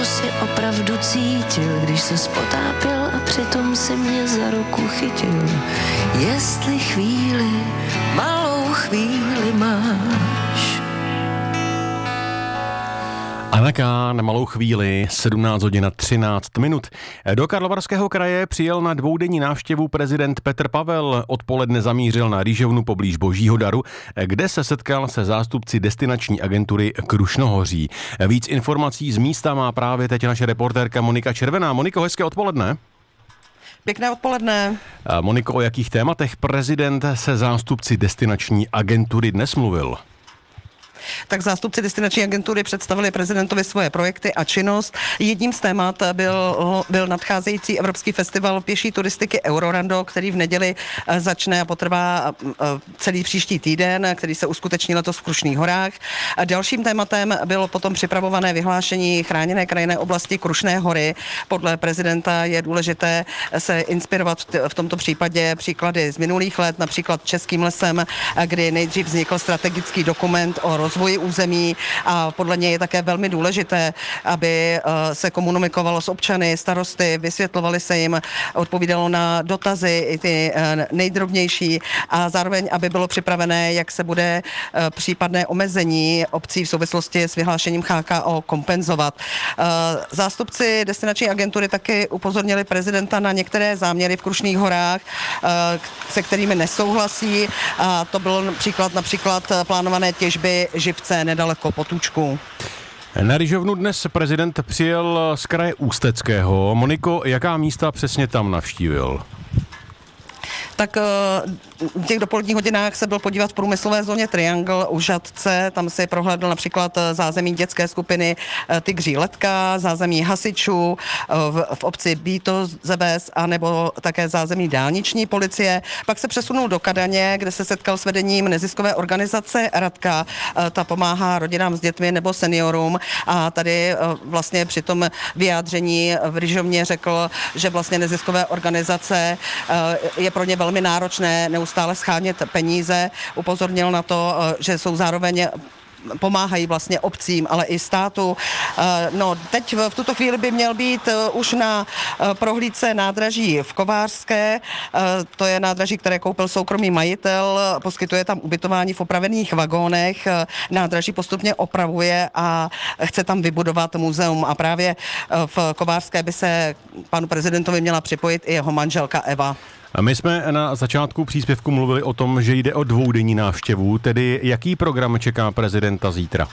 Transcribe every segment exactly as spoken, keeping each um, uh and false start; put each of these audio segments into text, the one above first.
si opravdu cítil, když se spotápěl a přitom si mě za ruku chytil. Jestli chvíli, malou chvíli máš. Anna K. na malou chvíli, sedmnáct hodin a třináct minut. Do Karlovarského kraje přijel na dvoudenní návštěvu prezident Petr Pavel. Odpoledne zamířil na Rýžovnu poblíž Božího daru, kde se setkal se zástupci destinační agentury Krušnohoří. Víc informací z místa má právě teď naše reportérka Monika Červená. Moniko, hezké odpoledne. Pěkné odpoledne. Moniko, o jakých tématech prezident se zástupci destinační agentury dnes mluvil? Tak zástupci destinační agentury představili prezidentovi svoje projekty a činnost. Jedním z témat byl, byl nadcházející Evropský festival pěší turistiky Eurorando, který v neděli začne a potrvá celý příští týden, který se uskuteční letos v Krušných horách. A dalším tématem bylo potom připravované vyhlášení chráněné krajinné oblasti Krušné hory. Podle prezidenta je důležité se inspirovat v tomto případě příklady z minulých let, například Českým lesem, kdy nejdřív vznikl strategický dokument o rozvoji území a podle něj je také velmi důležité, aby se komunikovalo s občany, starosty, vysvětlovali se jim, odpovídalo na dotazy i ty nejdrobnější a zároveň, aby bylo připravené, jak se bude případné omezení obcí v souvislosti s vyhlášením H K O kompenzovat. Zástupci destinační agentury taky upozornili prezidenta na některé záměry v Krušných horách, se kterými nesouhlasí, a to byl příklad například plánované těžby živce nedaleko Potůčku. Na Rýžovnu dnes prezident přijel z kraje Ústeckého. Moniko, jaká místa přesně tam navštívil? Tak v těch dopoledních hodinách se byl podívat v průmyslové zóně Triangle u Žatce, tam si prohlédl například zázemí dětské skupiny Tygří letka, zázemí hasičů v, v obci Bítozebes a nebo také zázemí dálniční policie. Pak se přesunul do Kadaně, kde se setkal s vedením neziskové organizace Radka. Ta pomáhá rodinám s dětmi nebo seniorům a tady vlastně při tom vyjádření v Rýžovně řekl, že vlastně neziskové organizace je pro ně velmi náročné neustále schánět peníze. Upozornil na to, že jsou zároveň pomáhají vlastně obcím, ale i státu. No, teď v tuto chvíli by měl být už na prohlídce nádraží v Kovářské. To je nádraží, které koupil soukromý majitel, poskytuje tam ubytování v opravených vagónech. Nádraží postupně opravuje a chce tam vybudovat muzeum a právě v Kovářské by se panu prezidentovi měla připojit i jeho manželka Eva. A my jsme na začátku příspěvku mluvili o tom, že jde o dvoudenní návštěvu, tedy jaký program čeká prezidenta zítra?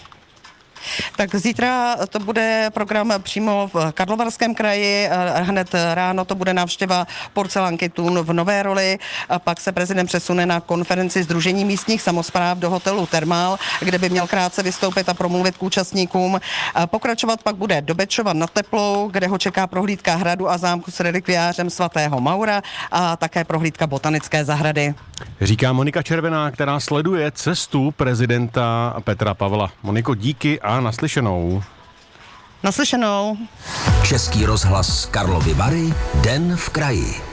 Tak zítra to bude program přímo v Karlovarském kraji, hned ráno to bude návštěva porcelánky Thun v Nové Roli, a pak se prezident přesune na konferenci Sdružení místních samospráv do hotelu Thermal, kde by měl krátce vystoupit a promluvit k účastníkům. Pokračovat pak bude do Bečova nad Teplou, kde ho čeká prohlídka hradu a zámku s relikviářem svatého Maura a také prohlídka botanické zahrady. Říká Monika Červená, která sleduje cestu prezidenta Petra Pavla. Moniko, díky a naslyšenou. Naslyšenou. Český rozhlas Karlovy Vary, Den v kraji.